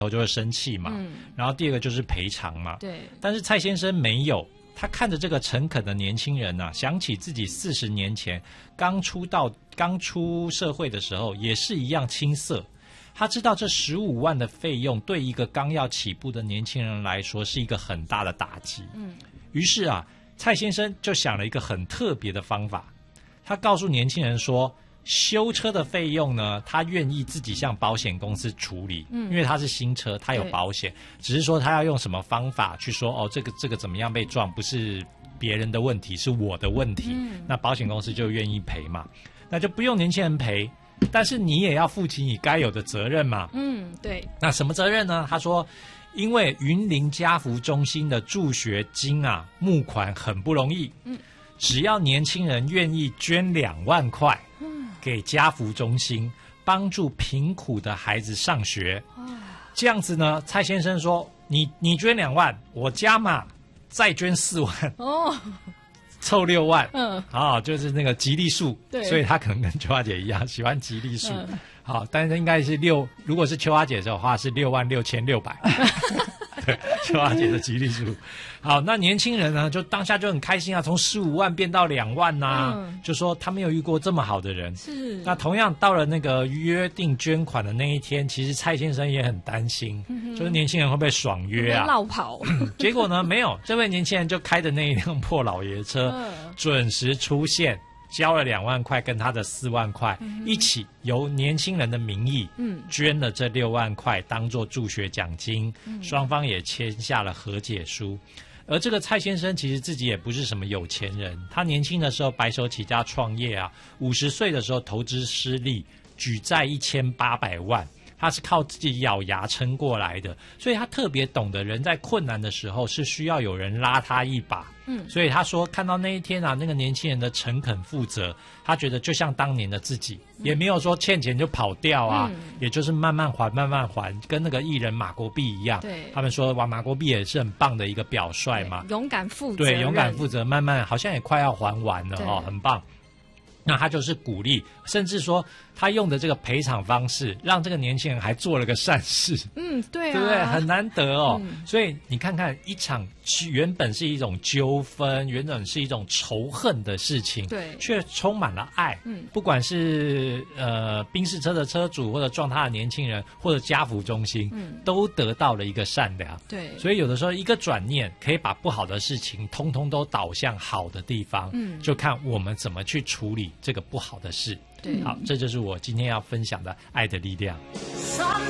后就会生气嘛，然后第二个就是赔偿嘛， 对。 但是蔡先生没有，他看着这个诚恳的年轻人啊，想起自己40年前刚出社会的时候，也是一样青涩。他知道这15万的费用对一个刚要起步的年轻人来说是一个很大的打击。于是啊，蔡先生就想了一个很特别的方法，他告诉年轻人说，修车的费用呢，他愿意自己向保险公司处理，因为他是新车，他有保险，只是说他要用什么方法去说哦，这个怎么样被撞，不是别人的问题，是我的问题，那保险公司就愿意赔嘛，那就不用年轻人赔，但是你也要负起你该有的责任嘛。 对。 那什么责任呢？他说，因为云林家福中心的助学金啊，募款很不容易，只要年轻人愿意捐2万块。给家福中心帮助贫苦的孩子上学，这样子呢，蔡先生说，你捐2万，我加码再捐4万，凑6万，就是那个吉利数，所以他可能跟秋华姐一样喜欢吉利数，好，但是应该是如果是秋华姐的话是66600。对，秋华姐的吉利数。好，那年轻人呢，就当下就很开心啊，从15万变到2万呐，就说他没有遇过这么好的人。是。那同样到了那个约定捐款的那一天，其实蔡先生也很担心，就是年轻人会不会爽约啊？ 落跑。 结果呢，没有，这位年轻人就开着那一辆破老爷车，准时出现。交了2万块跟他的4万块，一起由年轻人的名义，捐了这6万块当做助学奖金，双方也签下了和解书。而这个蔡先生其实自己也不是什么有钱人，他年轻的时候白手起家创业啊，50岁的时候投资失利，举债1800万。他是靠自己咬牙撑过来的，所以他特别懂得人在困难的时候是需要有人拉他一把。所以他说看到那一天啊，那个年轻人的诚恳负责，他觉得就像当年的自己，也没有说欠钱就跑掉啊，也就是慢慢还，跟那个艺人马国碧一样。对，他们说哇，马国碧也是很棒的一个表率嘛， 勇敢负责， 对，勇敢负责，慢慢好像也快要还完了哦，很棒。那他就是鼓励，甚至说他用的这个赔偿方式，让这个年轻人还做了个善事。 对啊， 对不对？很难得哦。所以你看看，一场原本是一种纠纷，原本是一种仇恨的事情，对，却充满了爱。不管是宾士车的车主，或者撞他的年轻人，或者家福中心，都得到了一个善良。对，所以有的时候一个转念，可以把不好的事情通通都导向好的地方。就看我们怎么去处理这个不好的事。对，好，这就是我今天要分享的爱的力量。